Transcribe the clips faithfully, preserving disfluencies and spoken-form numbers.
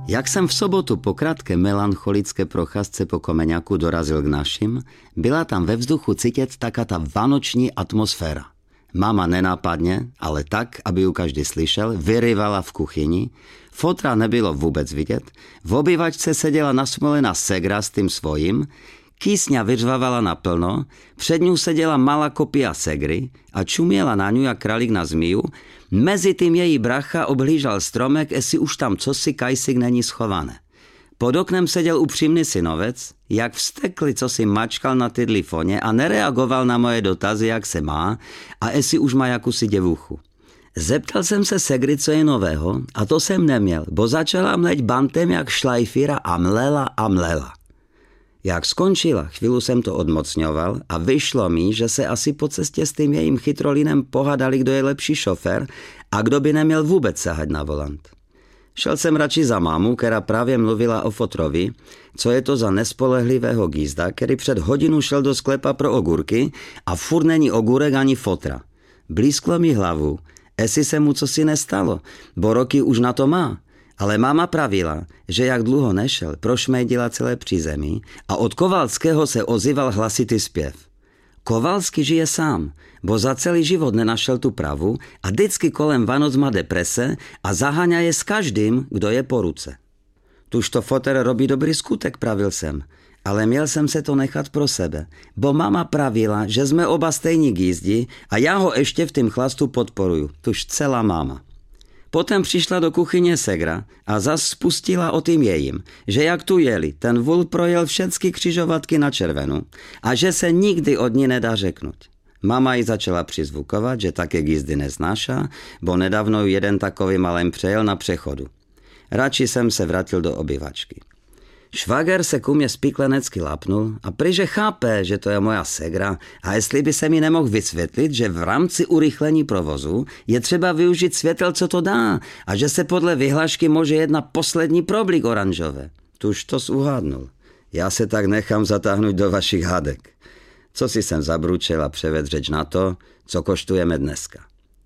Jak jsem v sobotu po krátké melancholické procházce po Komeňaku dorazil k našim, byla tam ve vzduchu cítit taká ta vánoční atmosféra. Mama nenápadně, ale tak, aby ju každý slyšel, vyryvala v kuchyni, fotra nebylo vůbec vidět, v obývačce seděla nasmolená segra s tým svojím, kýsňa vyřvávala naplno, před ňu seděla malá kopia segry a čuměla na ňu jak králík na zmiju, mezi tím její bracha obhlížal stromek, jestli už tam cosi kajsik není schované. Pod oknem seděl upřímný synovec, jak vstekli, co si mačkal na tydlifoně a nereagoval na moje dotazy, jak se má a jestli už má jakousi děvuchu. Zeptal jsem se segry, co je nového, a to jsem neměl, bo začala mleť bantem jak šlajfíra a mlela a mlela. Jak skončila, chvíli jsem to odmocňoval a vyšlo mi, že se asi po cestě s tím jejím chytrolinem pohádali, kdo je lepší šofér a kdo by neměl vůbec sahat na volant. Šel jsem radši za mámu, která právě mluvila o fotrovi, co je to za nespolehlivého gízda, který před hodinu šel do sklepa pro ogurky a furt není ogurek ani fotra. Blízklo mi hlavu, jestli se mu cosi nestalo, bo roky už na to má. Ale máma pravila, že jak dlouho nešel, prošmejdila celé přízemí a od Kovalského se ozýval hlasitý zpěv. Kovalský žije sám, bo za celý život nenašel tu pravu a vždycky kolem Vánoc má deprese a zaháňa je s každým, kdo je po ruce. Tuž to foter robí dobrý skutek, pravil jsem, ale měl jsem se to nechat pro sebe, bo máma pravila, že jsme oba stejní gízdi a já ho ještě v tým chlastu podporuju, tuž celá máma. Potom přišla do kuchyně segra a zas spustila o tým jejím, že jak tu jeli, ten vůl projel všechny křižovatky na červenou a že se nikdy od ní nedá řeknout. Mama ji začala přizvukovat, že také gízdy neznáša, bo nedávno jeden takový malem přejel na přechodu. Radši jsem se vrátil do obyvačky. Švager se ku mě spiklenecky lapnul a prý, chápe, že to je moja segra a jestli by se mi nemohl vysvětlit, že v rámci urychlení provozu je třeba využít světel, co to dá a že se podle vyhlášky může jedna poslední problik oranžové. Tuž to uhádnul. Já se tak nechám zatáhnout do vašich hádek. Co si jsem zabručil a převed řeč na to, co koštujeme dneska.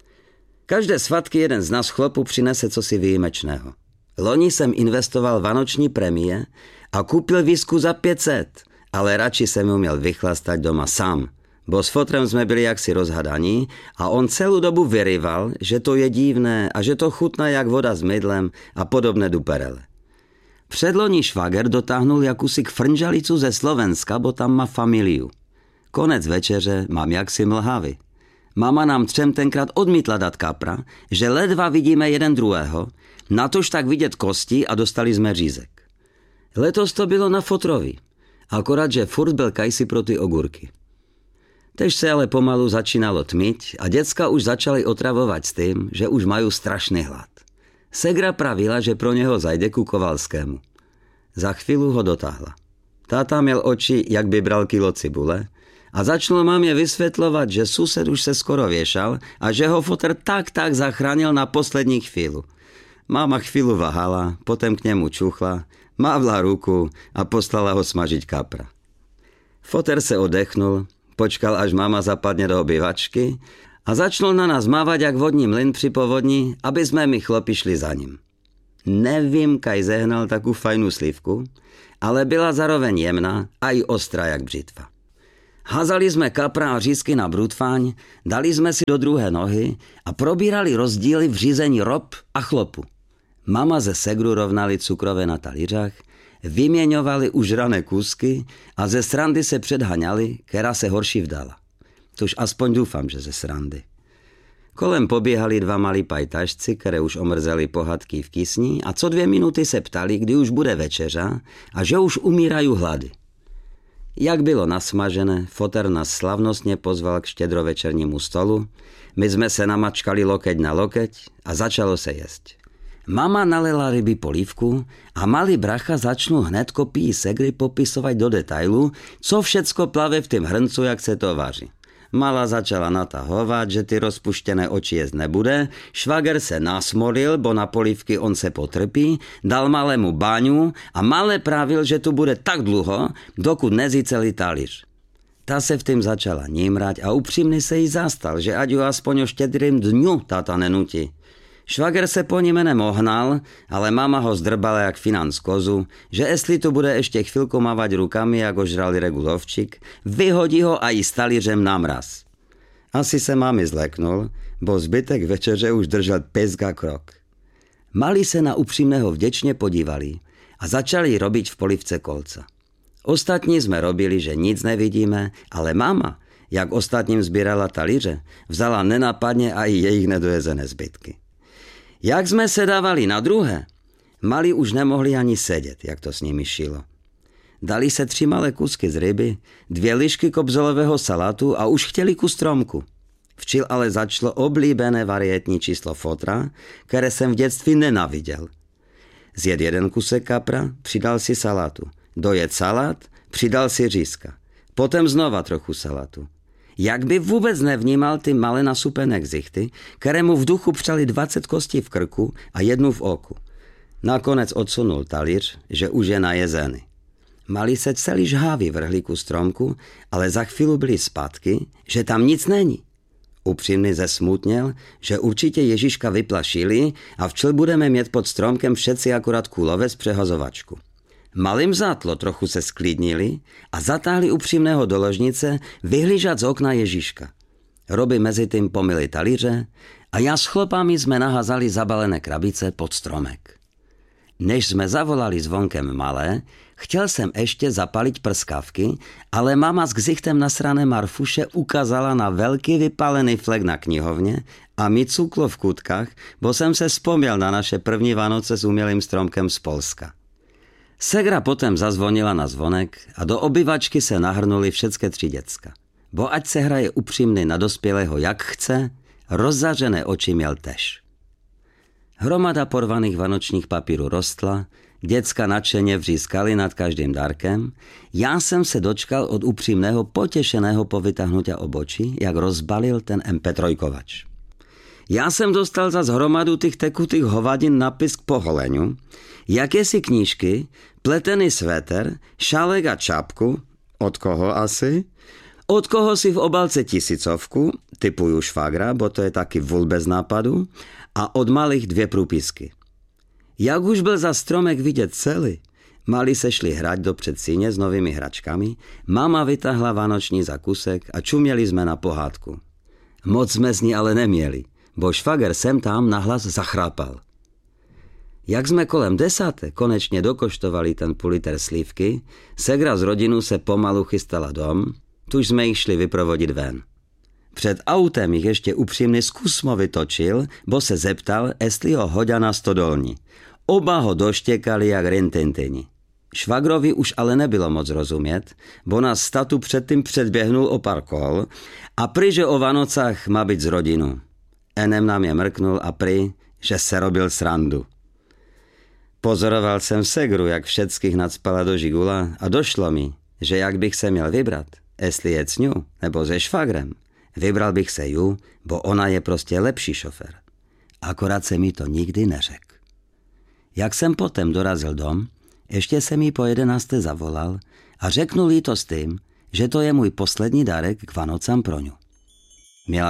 Každé svatky jeden z nás chlopů přinese cosi výjimečného. Loni jsem investoval vánoční premie a koupil výsku za pět set, ale radši jsem ju měl vychlastat doma sám, bo s fotrem jsme byli jaksi rozhadaní a on celou dobu vyryval, že to je divné a že to chutná jak voda s mydlem a podobné duperele. Předloni švager dotáhnul jakousi frnžalicu ze Slovenska, bo tam má familiu. Konec večeře mám jaksi mlhavy. Mama nám třem tenkrát odmítla dát kapra, že ledva vidíme jeden druhého, natož tak vidět kosti a dostali jsme řízek. Letos to bylo na fotrovi, akorát, že furt byl kajsi pro ty ogurky. Tež se ale pomalu začínalo tmit a děcka už začaly otravovat s tím, že už mají strašný hlad. Segra pravila, že pro něho zajde ku Kovalskému. Za chvíli ho dotáhla. Táta měl oči, jak by bral kilo cibule, a začal mámě vysvětlovat, že sused už se skoro věšal a že ho foter tak tak zachránil na poslední chvíli. Máma chvíli váhala, potom k němu čuchla, mávla ruku a poslala ho smažiť kapra. Foter se odechnul, počkal, až máma zapadne do obyvačky a začal na nás mávať jak vodní mlyn při povodni, aby jsme my chlopi šli za ním. Nevím, kaj zehnal takovou fajnou slivku, ale byla zároveň jemná a i ostrá jak břitva. Házali jsme kapra a řízky na brutfáň, dali jsme si do druhé nohy a probírali rozdíly v řízení rob a chlopu. Mama ze segru rovnali cukrové na talířách, vyměňovali užrané kusky a ze srandy se předhaňali, která se horší vdala. Tož aspoň doufám, že ze srandy. Kolem poběhali dva malí pajtašci, které už omrzeli pohádky v kysni a co dvě minuty se ptali, kdy už bude večeřa a že už umírají hlady. Jak bylo nasmažené, foter nás slavnostně pozval k štědrovečernímu stolu, my jsme se namačkali lokeť na lokeť a začalo se jesť. Mama nalela ryby polívku a malý bracha začnul hned kopii segry popisovat do detailu, co všecko plave v tým hrncu, jak se to vaří. Mala začala natahovat, že ty rozpuštěné oči jíst nebude, švager se nasmolil, bo na polívky on se potrpí, dal malému báňu a malé pravil, že tu bude tak dlouho, dokud nezí celý talíř. Ta se v tým začala nímrať a upřímně se jí zastal, že ať ju aspoň o štědrým dňu táta nenutí. Švager se po ním jménem ohnal, ale mama ho zdrbala jak financ kozu, že jestli tu bude ještě chvilku mávať rukami, jak ožralý regulovčík, vyhodí ho a i s talířem na mraz. Asi se mami zleknul, bo zbytek večeře už držel pezga krok. Mali se na upřímného vděčně podívali a začali robiť v polivce kolca. Ostatní jsme robili, že nic nevidíme, ale mama, jak ostatním sbírala talíře, vzala nenapadně a i jejich nedojezené zbytky. Jak jsme se dávali na druhé, mali už nemohli ani sedět, jak to s nimi šilo. Dali se tři malé kusky z ryby, dvě lišky kobzolového salátu a už chtěli kus stromku. Včil ale začalo oblíbené varietní číslo fotra, které jsem v dětství nenaviděl. Zjed jeden kusek kapra, přidal si salátu. Dojet salát, přidal si řízka. Potom znova trochu salátu. Jak by vůbec nevnímal ty malé nasupené ksichty, které mu v duchu přali dvacet kostí v krku a jednu v oku. Nakonec odsunul talíř, že už je najezený. Mali se celý žhávy vrhli ku stromku, ale za chvíli byli zpátky, že tam nic není. Upřímný zesmutněl, že určitě Ježíška vyplašili a včel budeme mít pod stromkem všetci akorát kulovec přehazovačku. Malým zátlo trochu se sklidnili a zatáhli upřímného do ložnice vyhlížat z okna Ježíška. Roby mezi tím pomyli talíře a já s chlopami jsme naházali zabalené krabice pod stromek. Než jsme zavolali zvonkem malé, chtěl jsem ještě zapaliť prskavky, ale mama s ksichtem nasrané Marfuše ukázala na velký vypálený flek na knihovně a mi cuklo v kutkách, bo jsem se vzpomněl na naše první Vánoce s umělým stromkem z Polska. Segra potom zazvonila na zvonek a do obyvačky se nahrnuli všetké tři děcka. Bo ať se hraje upřímný na dospělého jak chce, rozzařené oči měl tež. Hromada porvaných vanočních papírů rostla, děcka nadšeně vřískali nad každým dárkem, já jsem se dočkal od upřímného potěšeného povytahnutia obočí, jak rozbalil ten em pé tři kovač. Já jsem dostal za hromadu těch tekutých hovadin napis k poholeniu, jakési knížky, pletený svéter, šálek a čapku, od koho asi? Od koho si v obalce tisícovku, typuju švagra, bo to je taky vůl bez nápadu, a od malých dvě průpisky. Jak už byl za stromek vidět celý, mali se šli hrať do předsíně s novými hračkami, mama vytahla vánoční zakusek a čuměli jsme na pohádku. Moc jsme z ní ale neměli, bo švager sem tam nahlas zachrápal. Jak jsme kolem desáté konečně dokoštovali ten půl liter slívky, segra z rodinu se pomalu chystala dom, tuž jsme jich šli vyprovodit ven. Před autem jich ještě upřímný zkusmo vytočil, bo se zeptal, jestli ho hodá na stodolní. Oba ho doštěkali jak rintintini. Švagrovi už ale nebylo moc rozumět, bo nás statu předtím předběhnul o pár kol a prý, že o Vanocách má být z rodinu. Enem nám je mrknul a prý, že se robil srandu. Pozoroval jsem segru, jak všetkých nacpala do žigula a došlo mi, že jak bych se měl vybrat, jestli jet s ňu nebo se švagrem, vybral bych se ju, bo ona je prostě lepší šofér. Akorát se mi to nikdy neřekl. Jak jsem potom dorazil dom, ještě jsem jí po jedenácté zavolal a řeknul jí to s tím, že to je můj poslední dárek k Vanocám pro ňu.